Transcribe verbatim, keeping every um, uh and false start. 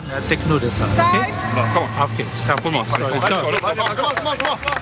uh, take notice. Uh, okay? Come on. Okay, let's come. Come on, Let's go. come on, come on, come on, come on.